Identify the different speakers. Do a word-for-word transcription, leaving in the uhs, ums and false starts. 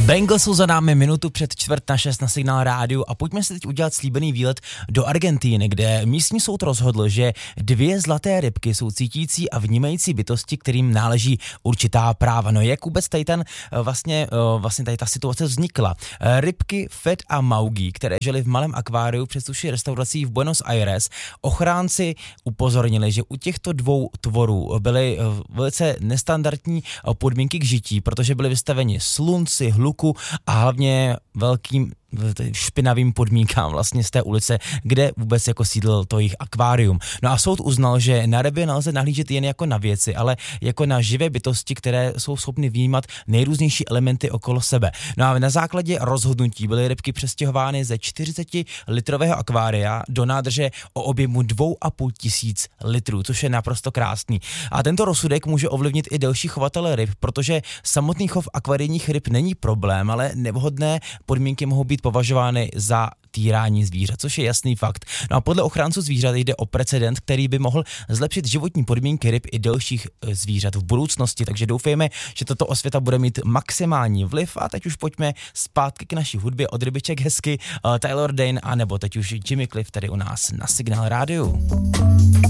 Speaker 1: Bengals jsou za námi minutu před čtvrt na šest na Signál rádiu a pojďme si teď udělat slíbený výlet do Argentíny, kde místní soud rozhodl, že dvě zlaté rybky jsou cítící a vnímající bytosti, kterým náleží určitá práva. No jak vůbec tady ten vlastně, vlastně tady ta situace vznikla? Rybky Fed a Maugi, které žily v malém akváriu před sushi restaurací v Buenos Aires, ochránci upozornili, že u těchto dvou tvorů byly velice nestandardní podmínky k žití, protože byly vystaveni slunci, hluku a hlavně velkým špinavým podmínkám vlastně z té ulice, kde vůbec jako sídlil to jejich akvárium. No a soud uznal, že na ryby nelze nahlížet jen jako na věci, ale jako na živé bytosti, které jsou schopny vnímat nejrůznější elementy okolo sebe. No a na základě rozhodnutí byly rybky přestěhovány ze čtyřicetilitrového akvária do nádrže o objemu dvou a půl tisíc litrů, což je naprosto krásný. A tento rozsudek může ovlivnit i další chovatele ryb, protože samotný chov akvarijních ryb není problém, ale nevhodné podmínky mohou být považovány za týrání zvířat, což je jasný fakt. No a podle ochránců zvířat jde o precedent, který by mohl zlepšit životní podmínky ryb i dalších zvířat v budoucnosti, takže doufejme, že tato osvěta bude mít maximální vliv. A teď už pojďme zpátky k naší hudbě od rybiček hezky, uh, Taylor Dane a nebo teď už Jimmy Cliff tady u nás na Signál rádiu.